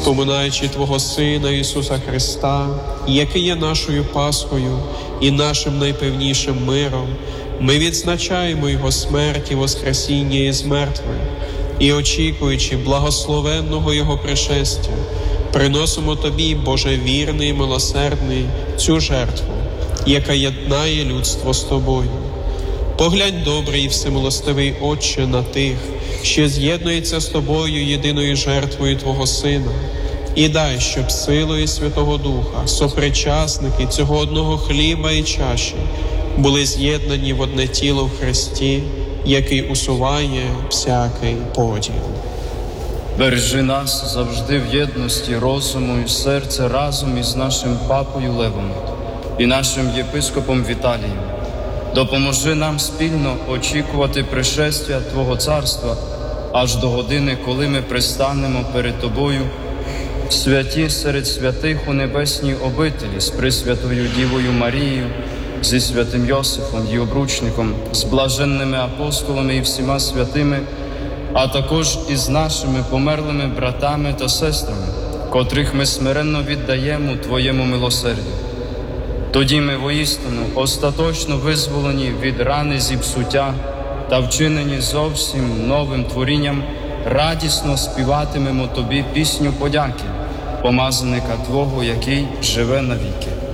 споминаючи Твого Сина Ісуса Христа, який є нашою Пасхою і нашим найпевнішим миром, ми відзначаємо Його смерть і воскресіння із мертвих, і, очікуючи благословенного Його пришестя, приносимо Тобі, Боже вірний і милосердний, цю жертву, яка єднає людство з Тобою. Поглянь, добрий і всемилостивий Отче, на тих, що з'єднується з Тобою єдиною жертвою Твого Сина, і дай, щоб силою Святого Духа сопричасники цього одного хліба і чаші були з'єднані в одне тіло в Христі, який усуває всякий поділ. Бережи нас завжди в єдності розуму і серця разом із нашим Папою Левом і нашим єпископом Віталієм. Допоможи нам спільно очікувати пришестя Твого Царства аж до години, коли ми пристанемо перед Тобою, святі серед святих у небесній обителі з Пресвятою Дівою Марією, зі святим Йосифом, її обручником, з блаженними апостолами і всіма святими, а також із нашими померлими братами та сестрами, котрих ми смиренно віддаємо Твоєму милосердю. Тоді ми воістину остаточно визволені від рани зіпсуття та вчинені зовсім новим творінням, радісно співатимемо Тобі пісню подяки, помазаника Твого, який живе навіки.